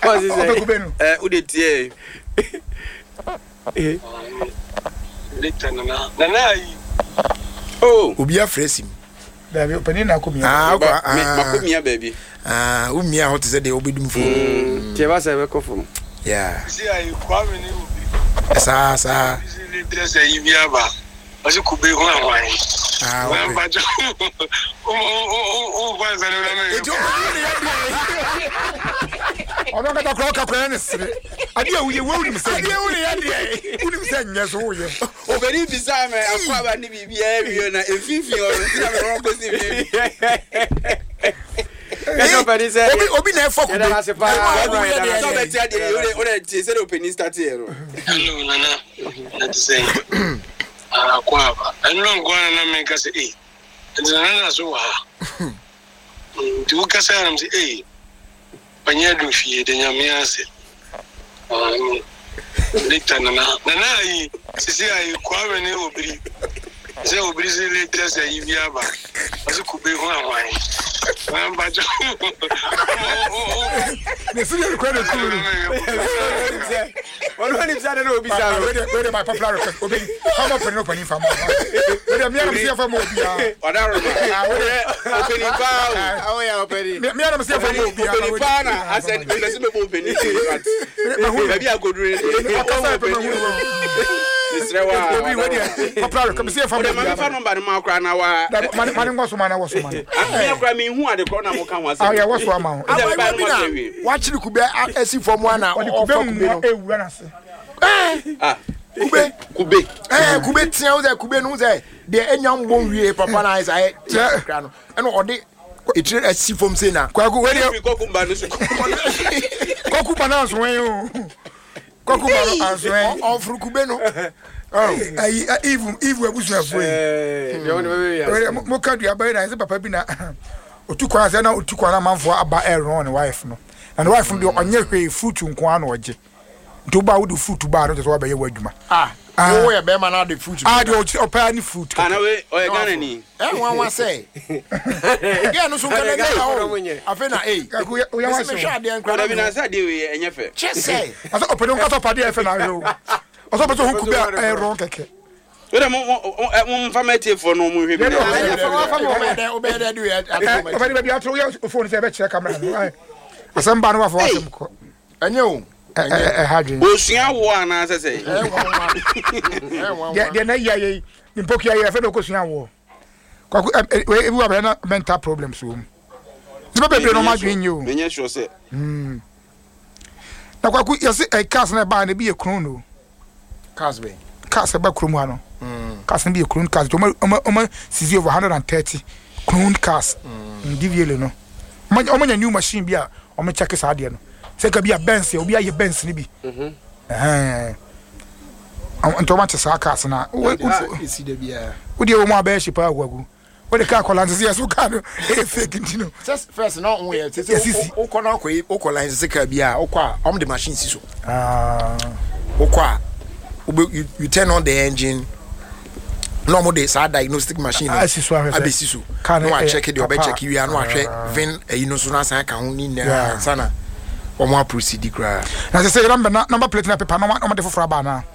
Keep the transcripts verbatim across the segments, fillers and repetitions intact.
What is it? Eh, ude tie. Eh. Later na. Na na yi. Oh, obi afresim. Baby, open na ko mi. Ah, me makomia baby. Ah, umi a hot say dey obedum fo. Tie ba say be kofo. Yeah. See I kwame ni obi. Sa sa. Ni dress yi bia ba. Osi kube ho anwan. Ah, Wa ba jo. O o o ba za le na. Ejo. Ono ka takro ka kwa ne sire. Ade a wuye wo nim se. Ade uri ya de. Unim se nya so wo ye. Oberi bisa me akwa ba ni bibia wi na efifi o ti na me ron ko si bibi. Eno pedi say. Obi obi na efo kube. Na se pa. So be ti ade o o ti say opening start here no. Hello nana. Na ti say. Ah kwa ba. Eno ngwana na me ka say eh. Nana na so wa. Tu ka say am say eh. Panya do fie de nyame ase. Um later nana nana yi sisi ayi kwa ne obiri. Se obiri se later say yi bia ba. Aso kube ho anwan. Wan ba jo. Ne sire ko de ku. One one is that no bisa. Where where my popular request obi. How much no pani fam. Where me am see fam obi a. Oda ro ma. Opening pa. Awo ya opening. Me am see fam obi a. Opening pa na I said me person me opening. Baby agodure. Akasa pe me hu. Nisrewa. Obi we dey. Popular request see fam. Me fa number no akra na wa. Man man ngo so man wo so man. Me akra me hu ade ko na mo kan wa say. Ah ya wo so ama. Wa chiri kube asi fom ana Kube no ewura na se. Ah, kube kube. Eh kube tia wo kube no say de enyam bon wie papa na isa e kra no. E no ode etire asi fom say na. Kwaku we dey kokumba no so. kokumba na so wen o. Kokumba no aso wen. Ofru kube no. Oh, ai even even abusu afo. Eh, de won be ya. Mo ka dua ba na se papa bi na otukwa se na otukwa na manfo aba erron ne wife no. And wife no onye hwe fruit nko an oje. Nto ba wo de fruit ba no so ba ye wadwuma. Ah, wo ye be ma na de fruit. Ah, de opa ni fruit. Ana we o ye Ghana ni. Eh wan wan say. Again no so kan na o. Afa na eh. Ka ku o ya wa so. Me hwa de nkra. Ana bi na sa de we enye fe. Just say. Asa opa no ka so pa de efe na yo. Asa opa so hu ku be erron keke. We de mo mo family for no mo hwe bi. Eh fa mo be de o be de do ya. Opa de be atro your phone say be check camera no. Asem ba no wa for asem ko. Enye o. Eh hadwin. Osua wo ana se se. Eh wan wan. Eh wan wan. De na ya ye nimpoki ya fe no ko sua wo. Kwaku we we have mental problems wo. Ti be be no madwin yo. Menye sure say. Mm. Na kwaku yesi e cars na ba na bi e kron no. Cars be. Cars ba kron mu ano. Mm. Cars na bi e kron cars. O ma o ma sisi over one hundred thirty kron cars. Mm. D V L no. O ma nya new machine bi a o ma check sa de no. Se ka bi a Benz e obi a ye Benz ni bi. Mhm. Eh. Anto ma tsa cars na. We isi de bia. Wo de wo mu abe shi pa agwagu. Wo de ka kolanze se so ka no e fake ntino. Just first no we say say o ko na ko o ko line se ka bia o kwa om the machine si so. Ah. O kwa you turn on the engine. No more this diagnostic machine. I see so. I see so. No I check it you be check you no ahwe vin e no so na san ka ho ni na sana. O mo proceed kra. Na say say number number plate na paper no no de foforo ba na.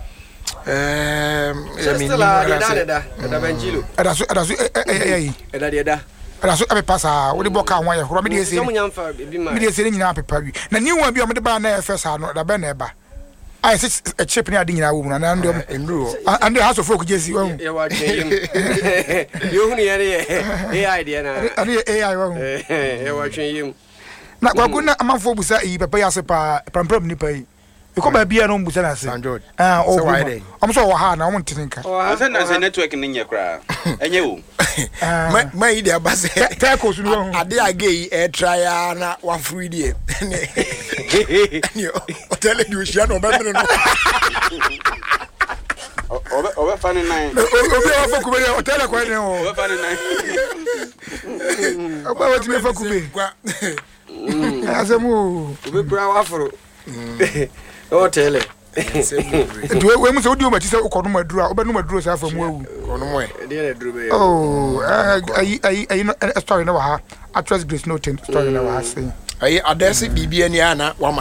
Um, I mean, da da da da benjilo. Ada so ada so eh eh eh da da. Ada so e pasa wo de boka ho ya horo me de say. So nyamfa bi ma. Me de say nyina paper wi. Na new one bi o me de ba na first ha no da be na e ba. I say a chip ni adi nyina wo mu na na ndom enduro. And the house of folk jesi wo. E wa dwem. Yo hu ni ye A I de na. Ani A I wo. Eh e wa twem. Na kwaku na amanfo busa yi papa ya se pa prampram ni pa yi. Iko ba bia no mbusa na se. Ah o. Am so wo ha na wo ntinka. O se na se network ni nye kra. Enye wo. Ma ma yi de abase. Teko su no. Ade age e try na wa free de. Ni o tele du shia no ba me no. Obe obe fani nine. Obe wa foku be o tele kwa ne o. Obe fani nine. Oba wa ti me foku be. Asemu. Obe bra wa foro. O tele. Do we must do much say ukono maduro obe no maduro say afamu awu. Ono mo e. De na duro be. Oh, ai ai ai story na wa ha. Actress Grace Noten story na wa ha say. Ai adese bibia ni ana wa